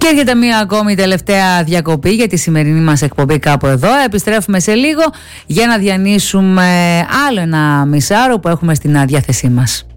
Και έρχεται μία ακόμη τελευταία διακοπή για τη σημερινή μας εκπομπή κάπου εδώ. Επιστρέφουμε σε λίγο για να διανύσουμε άλλο ένα μισάωρο που έχουμε στην διάθεσή μας.